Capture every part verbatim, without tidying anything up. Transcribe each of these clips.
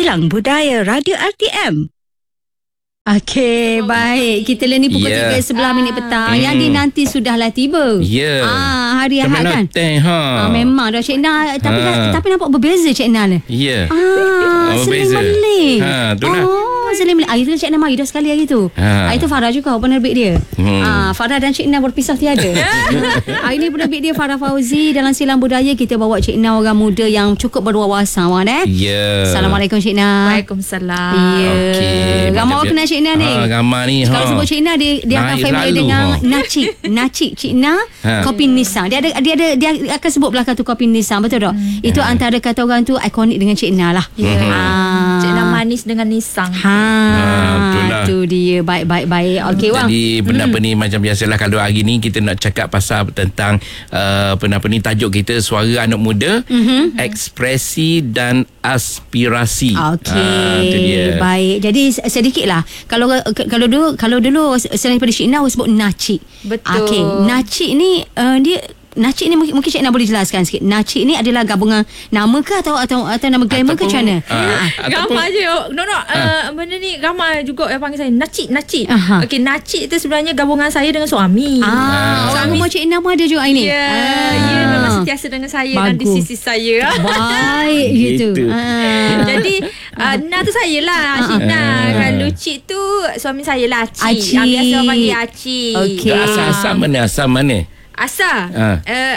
Silang Budaya Radio R T M. Okey, baik. Kita lah ni pukul yeah. tiga sebelas minit petang. Hmm. Yang ni nanti sudahlah tiba. Ya. Yeah. Ah, hari Ahad kan? Teh, ha. Ah, memang dah Cik Na. Tapi, ha. tapi nampak berbeza Cik Na ni. Ya. Yeah. Ah, oh, Selim berbeza. Malik. Ha, tu lah. Oh, Selim Malik. Hari tu Cik Na mari dah sekali hari tu. Ha. Hari tu Farah juga penerbit dia. Hmm. Ah, Farah dan Cik Na berpisah tiada. Hari ni penerbit dia Farah Fauzi. Dalam Silang Budaya kita bawa Cik Na, orang muda yang cukup berwawasan. Eh? Ya. Yeah. Assalamualaikum Cik Na. Waalaikumsalam. Ya. Okey. Ramai orang kenal Cik Na ni. Ha, ramai ni. Kalau ha. sebut Cik Na, dia, dia akan Naik family lalu, dengan ha. Nacik. Nacik Cik Na, Ha. kopi Nissan. Dia ada dia ada dia akan sebut belakang tu kopi Nissan, betul tak? Hmm. Itu ha. antara kata orang tu ikonik dengan Cik Na lah. Ya. Yeah. Ah. Cik Na manis dengan Nissan. Ha. Ha, tu dia. Baik baik baik. Okey Wang. Jadi benda apa ni macam biasalah kalau hari ni kita nak cakap pasal tentang uh, apa apa ni tajuk kita suara anak muda, mm-hmm. ekspresi dan aspirasi. Okey. Ha, tu dia. Baik. Jadi sedikitlah kalau kalau dulu kalau dulu selain daripada Cik Na sebut Nacik. Betul. Okey. Nacik ni uh, dia Nacik ni mungkin, mungkin Cik Na boleh jelaskan sikit. Nacik ni adalah gabungan nama ke atau atau atau nama glamour ke macam mana? Uh, Ramai je. No no. Uh, benda ni ramai juga yang panggil saya Nacik Nacik. Aha. Okey, Nacik tu sebenarnya gabungan saya dengan suami. Ah, orang rumah Cik Na pun ada juga ini. Ya, ah. ya memang sentiasa dengan saya. Bagus. Dan di sisi saya. Baik gitu. Gitu. Ah. Jadi uh, Na tu saya lah, Cik Na. Kalau Cik tu suami saya lah, Cik. Acik. Yang biasa orang panggil Acik. Okey. Asal-asal mana? Asal mana? Asal Ha. uh,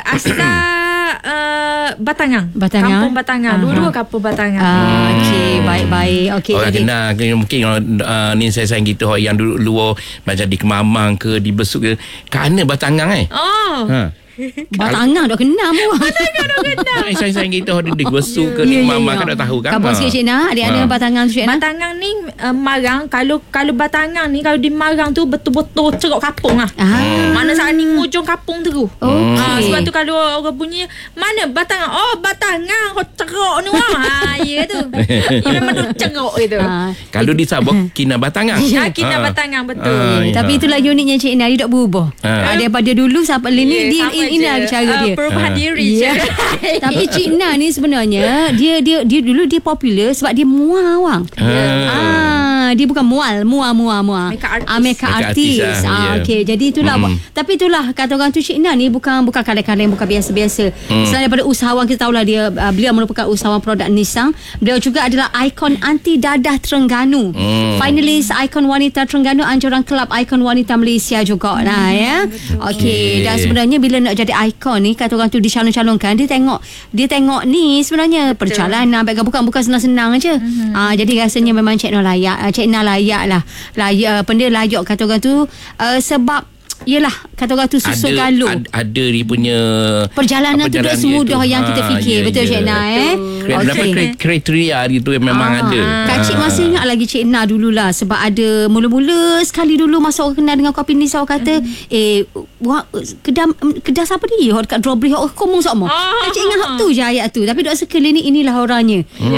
Asal uh, Batangang. Batangang. Kampung Batangang. Dua-dua kampung Batangang. Ah, okey, baik-baik. Okey, Orang jadi kenal mungkin uh, ni saya sayang kita orang yang dulu luar macam di Kemamang ke di Besut ke kerana Batangang eh. Oh. Ha. Batangang dah kenal mu. Batangang dah kenal. Eh, saya sayang kita orang di Besut ke Ya, di ya, Kemamang ya. kan dah tahu kan. Kabar sikit Cik Na, adik-adik Ha. Batangang tu Cik Na. Batangang ni uh, Marang. Kalau kalau Batangang ni kalau di Marang tu betul-betul cerok kapung lah. Ah. Mana saat ni hujung kapung tu. Okey. Ah, sebab tu kalau orang bunyi mana Batangang. Oh Batangang kau cerok ni wah. Ha ya tu. Ia memang duk cerok itu. Ah. Kalau di Sabah Kina Batangang. Ya, kita Ha. Batangang betul. Ah, ya. Tapi itulah uniknya Cik Na, dia tak berubah. Ha. Ha. Daripada dulu sampai ini Ya, dia sama ini je. lah cara Ah, dia. perubahan Ha. diri Ya. je. Tapi Cik Na ni sebenarnya dia dia dia dulu dia popular sebab dia mual wang. Ah. Ah, dia bukan mual, mual mual mual. Makeup artist. Ah, makeup Makeup artist. artist lah, Ah, ya. okey. Jadi itulah. Mm. Tapi itulah kata orang tu Cik Na ni bukan bukan kaleng-kaleng, bukan biasa-biasa. Mm. Selain daripada usahawan, kita tahulah dia uh, beliau merupakan usahawan produk Nissan. Beliau juga adalah ikon anti dadah Terengganu. Mm. Finalis ikon wanita Terengganu anjuran kelab ikon wanita Malaysia juga lah ya. Okey, dan sebenarnya bila nak jadi ikon ni kata orang tu dicalon-calonkan, dia tengok dia tengok ni sebenarnya perjalanan baik bukan bukan senang-senang aja. Mm-hmm. Ah, jadi rasanya memang Cik Na layak, Cik Na layak lah. Layak benda layak kata orang tu uh, sebab yelah kata orang tu susu ada, galuh. Ada, ada dia punya Perjalanan tu tak semudah dia tu. yang kita Ha, fikir. ya, Betul ya. Cik Na eh. Berapa Okey. kriteria dia tu memang Ah, ada. Kak Cik masih ingat lagi Cik Na dululah sebab ada mula-mula sekali dulu masa orang kenal dengan kopi ni saya kata mm. eh wah, kedai kedai siapa dia hot kat Drawbridge oh komong sama. Ah. Kak Cik ingat tu je ayat tu tapi dok sekali ni inilah orangnya. Hmm.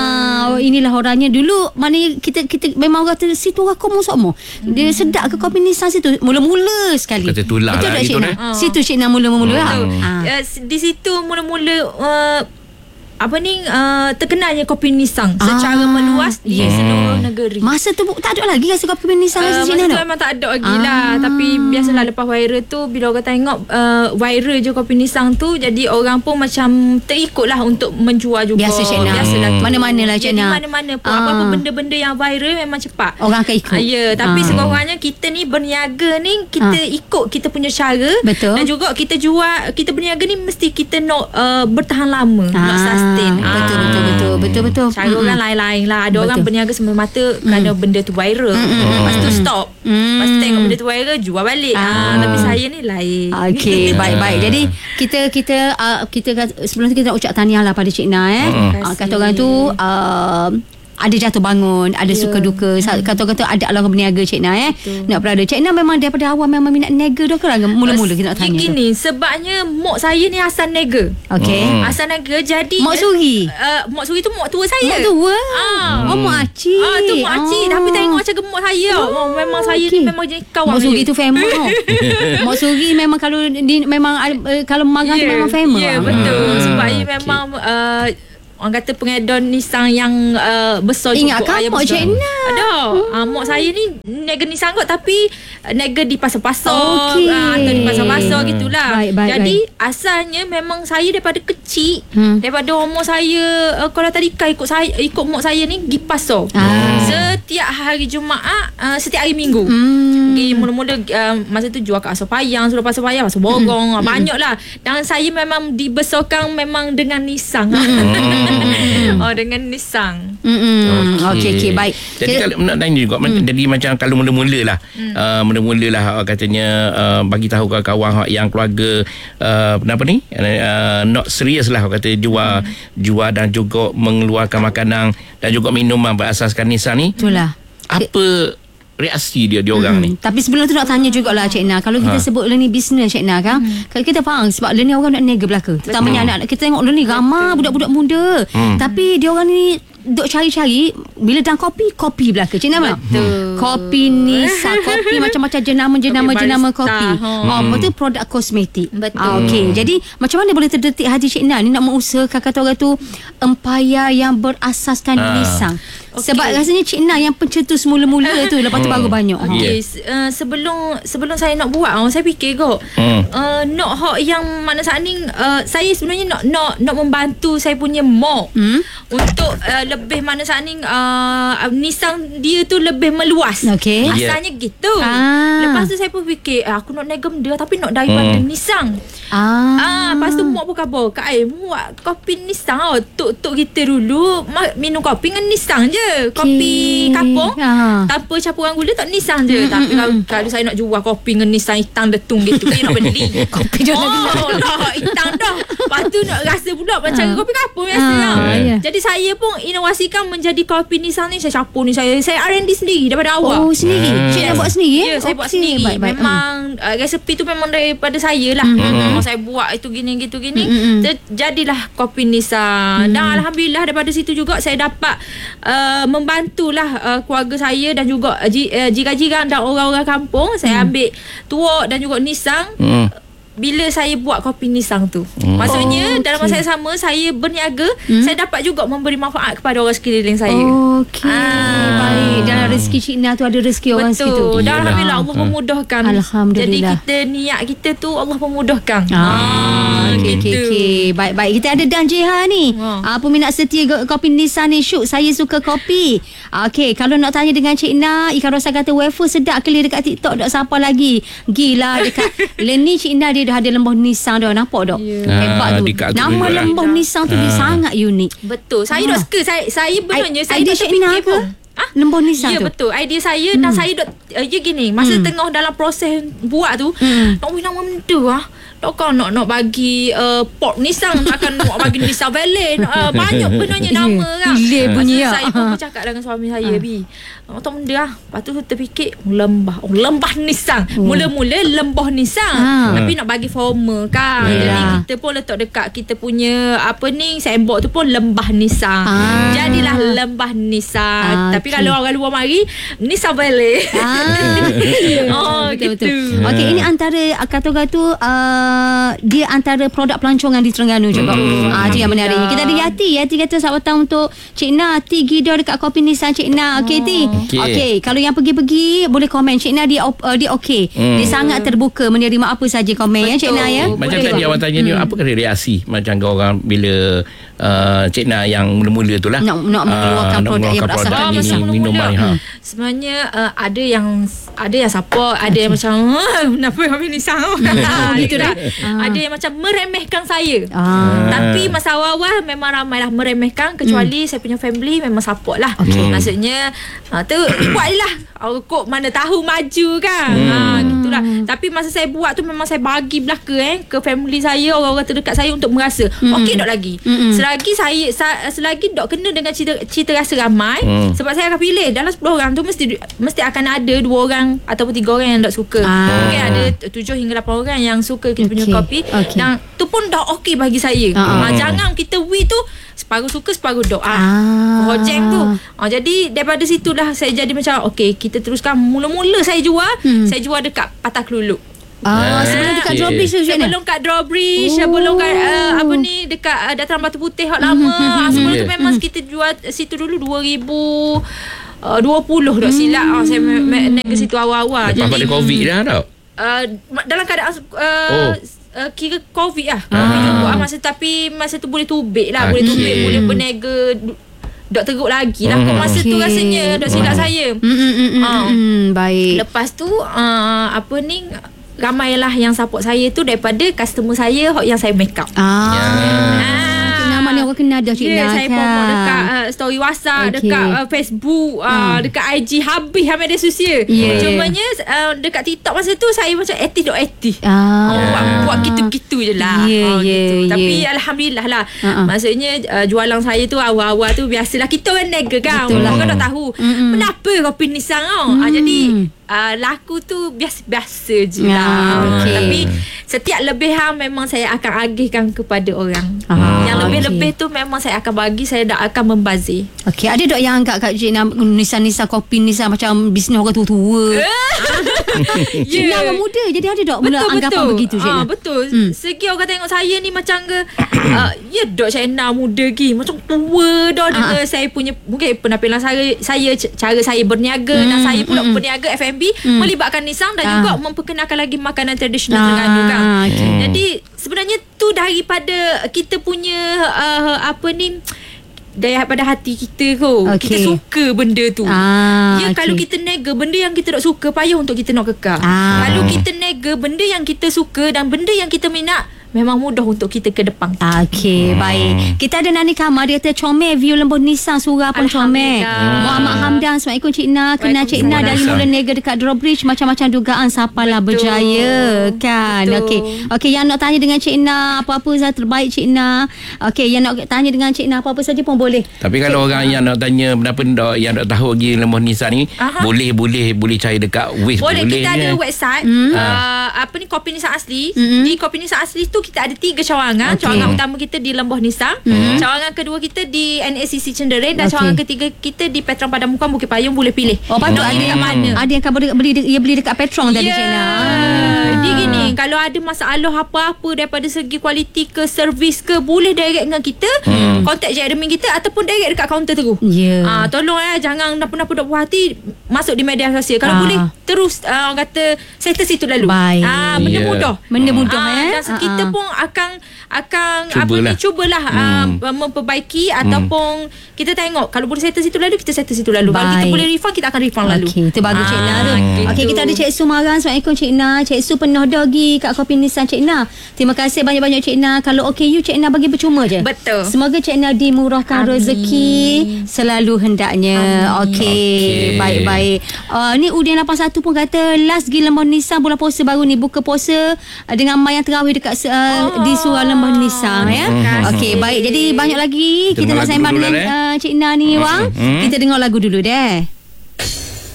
Ah inilah orangnya dulu mana kita kita memang kata situ orang komong sama. Dia sedap ke kopi ni situ mula-mula sekali. Kata tulah Betul lah tak gitu Cik Na? dah. Ah. Situ Cik Na mula-mula lah. Hmm. Ah. Uh, di situ mula-mula uh, apa ni uh, terkenalnya kopi Nissan secara Ah. meluas di Yes. seluruh negeri. Masa tu tak ada lagi rasa kopi Nissan Uh, rasa Cik masa Na tu tak? memang tak ada lagi Ah. lah. Tapi biasalah lepas viral tu bila orang tengok uh, viral je kopi Nissan tu, jadi orang pun macam terikut lah untuk menjual juga. Biasa Cik Na. Biasalah tu. Mana-mana lah Cik Jadi Na. mana-mana pun Ah. apa-apa benda-benda yang viral memang cepat. Orang akan ikut. Ah, ya, tapi Ah. sekurang-kurangnya kita ni berniaga ni kita Ah. ikut kita punya cara. Betul. Dan juga kita jual, kita berniaga ni mesti kita nak uh, bertahan lama, Ah, nak sustain. Betul, Ah. betul, betul, betul, betul. Cara Mm-mm. orang lain-lain lah. Ada Betul. orang berniaga semata-mata kerana benda tu viral. Lepas tu stop. Mm. Lepas tu tengok benda tu viral, jual balik. Ah. Ah. Tapi saya ni lain. Okey, baik-baik. Jadi kita kita uh, kita sebelum tu kita nak ucap tahniah lah pada Cik Na eh. Hmm. Uh, kata orang tu uh, ada jatuh bangun, ada Ya. suka duka. Hmm. Kata-kata ada Allah berniaga Cik Na eh. Nak berada. Cik Na memang daripada awal memang minat niaga dah ke mula-mula kita nak tanya tu. Gini, sebabnya mak saya ni asal nega. Okey. Hmm. Asal nega jadi Mak Suri. Uh, mak Suri tu mak tua saya. Mak tua. Ah. Oh, Mak Acik. Ah, tu Mak Acik. Tapi tengok macam gemuk saya. Oh, memang saya okey. ni memang jadi kawan Mak Suri je. tu famous tau. Mak Suri memang kalau di, memang uh, kalau marah tu memang famous. Ya, Ah. betul. Hmm. Sebab ia memang uh, orang kata pengedon Nissan yang uh, besar Ingat juga. kan yang Mak besar. Cik Na? Ada. Uh, mak saya ni nega Nissan kot, tapi uh, nega di pasar-pasar Okey. uh, atau di pasar-pasar gitulah. Baik, baik, Jadi baik. asalnya memang saya daripada kecil, Hmm. daripada umur saya uh, kalau tadika ikut saya ikut mak saya ni pergi pasar. Ah. Setiap hari Jumaat, uh, setiap hari Minggu. Hmm. Pergi mula-mula uh, masa tu jual kat Asal Payang, suruh pasar Payang, pasar Borong, hmm. banyak lah. Dan saya memang dibesarkan memang dengan Nissan. Oh, dengan Nissan. Hmm. Okey, okey, baik. Jadi Kita- kalau nak tanya juga hmm. jadi macam kalau mula-mula lah hmm. uh, mula-mula lah uh, katanya uh, bagi tahu kawan-kawan yang keluarga uh, apa ni uh, not serious lah kata jual hmm. jual dan juga mengeluarkan makanan dan juga minuman berasaskan Nissan ni. Itulah. Apa reaksi dia dia orang Hmm. ni? Tapi sebelum tu nak tanya jugalah Cik Na, kalau kita Ha. sebut ni bisnes Cik Na kan, hmm. kalau kita faham sebab dia ni orang nak niaga belaka. Terutamanya anak-anak kita tengok dia ni ramai budak-budak muda. Hmm. Tapi dia orang ni duk cari-cari bila dalam kopi, kopi belaka. Cik Na, Betul. kopi Nisa, kopi macam-macam jenama-jenama Kopi jenama barista. kopi. Ha. Oh, lepas tu produk kosmetik. Betul. Ah, okey. Jadi macam mana boleh terdetik hati Cik Na ni nak mengusahakan kata orang tu empayar yang berasaskan Ah. Nisa. Okey. Sebab rasanya Cik Na yang pencetus mula-mula tu, lepas tu baru banyak. Okey, Yeah. se- uh, sebelum sebelum saya nak buat, uh, saya fikir kot. Hmm. Uh, nak hak yang mana saat ni uh, saya sebenarnya nak nak nak membantu saya punya mak Hmm. untuk uh, lebih mana saat ni uh, Nissan dia tu lebih meluas. Okey. Asalnya gitu. Ah. Lepas tu saya pun fikir eh, aku nak negam dia tapi nak daripada Hmm. Nissan. Ah. Ah, lepas tu mak pun khabar, Kak Ai, buat kopi Nissan tau. Tok-tok kita dulu ma- minum kopi dengan Nissan je. Kopi Okey. kapur. Ah. Tanpa campuran gula tak Nissan je. Mm, Tapi mm, kalau, kalau saya nak jual kopi dengan Nissan hitam detung gitu, saya nak beli. Kopi dia nak gelap. Oh, dah hitam dah. Lepas tu nak rasa pula macam Ah. kopi kapur biasa. Ah, Ah, ya. Jadi saya pun inovasikan menjadi kopi Nissan ni. Saya campur ni. Saya saya R and D sendiri daripada awal. Oh, sendiri. Hmm. Cik nak buat sendiri eh? Ya, saya buat Okey, sendiri. baik, baik. Memang uh, resepi tu memang daripada saya lah. Mm-hmm. Memang saya buat itu gini gitu gini. Mm-hmm. Ter- jadilah kopi Nissan. Mm. Dan alhamdulillah daripada situ juga saya dapat uh, membantulah uh, keluarga saya dan juga uh, ji- uh, jiran-jiran dan orang-orang kampung. Saya Mm. ambil tuak dan juga Nissan. Hmm. Bila saya buat kopi Nissan tu, Hmm. maksudnya Oh, dalam okey. masa yang sama saya berniaga, Hmm. saya dapat juga memberi manfaat kepada orang sekeliling saya. Okey. Ah. Baik. Dalam rezeki Cik Na tu ada rezeki orang situ. Betul. Dan Iyalah. alhamdulillah Allah Ha. memudahkan. Alhamdulillah. Jadi kita niat kita tu Allah memudahkan. Ah, okey, okey, okey. Baik-baik. Kita ada Dan Jeha ni. Ha. Ah, peminat setia go- kopi Nissan ni. Syuk, saya suka kopi. Ah, okey, kalau nak tanya dengan Cik Na, Ikan Rosa kata wafer sedap kali dekat TikTok. Tak siapa lagi. Gila dekat Leni Cik Na dia dah ada lembah Nissan dah. Nampak tak? Ya. Hebat Ah, tu. dekat tu Nama juga lah. lembah Nissan tu dia Ah. sangat unik. Betul. Saya Ha. dok suka. Saya saya benarnya I- saya idea tak Cik Na terfikir ke? pun. Ah? Lembah Nissan Ya tu. betul. Idea saya hmm. dan saya dok uh, ya gini, masa Hmm. tengah dalam proses buat tu, Hmm. nak win nama benda ah. Takkan nak nak bagi uh, port Nissan, takkan nak bagi Nissan Valen. Uh, banyak benarnya nama kan. Gila bunyi Masa ya. saya pun bercakap dengan suami saya, Bi. Oh, tak benda lah. Lepas tu terfikir lembah. Oh, lembah Nissan. Oh. Mula-mula lembah Nissan. Ha. Tapi nak bagi formal kan. Yelah. Jadi kita pun letak dekat kita punya apa ni, signboard tu pun lembah Nissan. Ah. Jadilah lembah Nissan. Ah, Tapi okey. kalau orang luar mari, Nissan Valley. Ah. Oh, betul, gitu. betul. Okey, ini antara uh, kata-kata uh, dia antara produk pelancongan di Terengganu juga. Hmm. Ah, itu yang menariknya. Kita ada Yati. Yati kata selamat datang untuk Cik Na. Ti Gida dekat kopi Nissan Cik Na. Okey, Ti. Okey. Okey, kalau yang pergi-pergi boleh komen. Cik Na dia op- uh, dia okey. Hmm. Dia sangat terbuka menerima apa saja komen ya Cik Na ya. Betul. Macam Boleh tadi juga. awak tanya ni, apa kata reaksi macam kau orang bila uh, Cik Na yang mula-mula tu lah Nak- nak mengeluarkan Ah, nak produk yang mengeluarkan berasaskan produk Ah, ini, masa mula-mula. minuman ni, ha. Sebenarnya uh, ada yang ada yang support, ada yang macam "Ah, kenapa kami ni sama?" gitu dah. Ah. Ada yang macam meremehkan saya. Ah. Tapi masa awal-awal memang ramai lah meremehkan, kecuali saya punya family memang support lah. Okey. Maksudnya uh, tu buat je lah. Oh, kok mana tahu maju kan. Ha, gitulah. Tapi masa saya buat tu memang saya bagi belaka eh ke family saya, orang-orang terdekat saya untuk merasa okey dok lagi. Mm-mm. Selagi saya sa, selagi dok kena dengan cita, cita rasa ramai, Hmm. sebab saya akan pilih dalam sepuluh orang tu mesti mesti akan ada dua orang ataupun tiga orang yang tak suka. Ah. Mungkin ada tujuh hingga lapan orang yang suka kita punya Okey. kopi. Okey. Dan tu pun dah okey bagi saya. Ah. Ha, jangan kita we tu separuh suka separuh dok. Ah. Ah. Projek tu. Ha, jadi daripada situlah saya jadi macam okey, kita teruskan. Mula-mula saya jual, Hmm. saya jual dekat Patah Keluluk. Ah, sebelum dekat okey. drawbridge tu Cik Ina. Sebelum kat drawbridge, Oh. sebelum kat uh, apa ni dekat uh, Dataran Batu Putih hak lama. Ah, sebelum tu Yeah. memang kita jual situ dulu dua ribu dua puluh tak silap. Ah, saya me- me- naik ke situ awal-awal. Lepas pada Covid dah tau. uh, dalam keadaan uh, Oh. Uh, kira COVID lah COVID juga ah. masa, tapi masa tu boleh tubik lah, boleh Okey. tubik, boleh berniaga, du- dok teruk lagi lah kot Hmm. masa tu Okey. rasanya, dok silap saya. Mm, mm, mm, mm, Ah. mm, baik. Lepas tu uh, apa ni, ramailah yang support saya tu daripada customer saya yang saya make up. Ah. Ah. Nama ni orang kenal dah Cik Ya, Ina saya kan. promote dekat uh, story WhatsApp, Okey. dekat uh, Facebook, uh, Hmm. dekat I G, habis habis media sosial. Ya, Cumanya uh, dekat TikTok masa tu saya macam aktif dok aktif. Ah. Oh, buat, buat gitu-gitu je lah. Ya, oh, ya, gitu. ya. Tapi Alhamdulillah lah. Uh-uh. Maksudnya uh, jualan saya tu awal-awal tu biasalah. Kita orang nega kan. Betul lah. Orang dah tahu. Mm-mm. Kenapa kopi Nissan tau. Mm. Ah, jadi uh, laku tu biasa-biasa je lah. Ah, okey. Tapi setiap lebihan memang saya akan agihkan kepada orang. Ah, Yang lebih-lebih okey. tu memang saya akan bagi. Saya tak akan membazir. Okey, ada dok yang anggap kat Cik Ina Nisa-Nisa kopi Nisa macam bisnes orang tua-tua. Cik Ina orang muda, jadi ada dok mula anggapan begitu Cik Ah, Ina. betul. Hmm. Segi orang tengok saya ni macam ke uh, ya dok China muda lagi, macam tua dah dengan Ah. saya punya mungkin penampilan saya, saya cara saya berniaga Hmm, dan saya pula hmm, berniaga F and B Hmm. melibatkan Nissan dan Ah. juga memperkenalkan lagi makanan tradisional Ah, Terengganu kan. okey. Jadi sebenarnya tu daripada kita punya uh, apa ni, daripada hati kita kot. Okey. Kita suka benda tu. Ah, Ya, okey. kalau kita nega benda yang kita tak suka, payah untuk kita nak kekal. Ah. Kalau kita nega benda yang kita suka dan benda yang kita minat, memang mudah untuk kita ke depan. Ah, Okey, baik. Kita ada Nani Kamar, dia kata comel view lembut Nissan, surah pun comel. Alhamdulillah. Muhammad Hamdan, Assalamualaikum Cik Ina. Kenal Cik Ina dari Waalaikumsalam. mula nega dekat drawbridge, macam-macam dugaan sapalah Betul. berjaya kan. Betul. Okey. Okey, yang nak tanya dengan Cik Ina, apa-apa saja terbaik Cik Ina. Okey, yang nak tanya dengan Cik Ina apa-apa saja pun boleh. Tapi kalau orang yang nak tanya benda-benda yang nak tahu lagi lemah Nissan ni, Aha. boleh boleh boleh cari dekat Waze, Boleh, boleh kita je. ada website Hmm. uh, apa ni, Kopi Nissan Asli. Hmm. Di Kopi Nissan Asli tu kita ada tiga cawangan. Okey. Cawangan utama kita di Lembah Nissan, Hmm. cawangan kedua kita di N A C C Cenderen, dan Okey. cawangan ketiga kita di Petron Padamukan Bukit Payung. Boleh pilih. Oh, patut nak ada dekat mana. Ada yang akan beli, beli dia beli dekat Petron tadi Ya. Cik Ina. Dia gini, kalau ada masalah apa-apa daripada segi kualiti ke servis ke, boleh direct dengan kita, hmm. contact je admin kita ataupun direct dekat kaunter terus. Ya. Ah, tolong eh, jangan apa-apa dok puas hati masuk di media sosial. Kalau Ah. boleh terus uh, orang kata settle situ lalu. Baik. Ah, benda Ya. mudah. Benda mudah Ah, eh. dan Ah, kita ah. pun akan akan apa Cubalah. ni, cubalah Hmm. uh, memperbaiki ataupun kita tengok kalau boleh settle situ lalu, kita settle situ lalu. Kalau kita Baik. boleh refund, kita akan refund lalu. Okey, itu bagus Cik Ina tu. gitu. Okey, kita ada Cik Su Marang. Assalamualaikum Cik Ina. Cik Su pernah dogi kat Kopi Nissan Cik Ina. Terima kasih banyak-banyak Cik Ina. Kalau O K U Cik Ina bagi percuma je. Betul. Semoga Cik Ina dimurahkan Amin. rezeki selalu hendaknya. Okey, Okey. baik-baik. Uh, ni Udin lapan satu pun kata last pergi Lembah Nissan bulan puasa baru ni, buka puasa uh, dengan mayang terawih dekat uh, Oh. di surau Lembah Nissan ya. Okey, baik. Jadi banyak lagi Kita kita, dengar nak lagu sembang dulu dengan lah, eh. uh, Cik Ina ni Wang. Hmm. Kita dengar lagu dulu deh.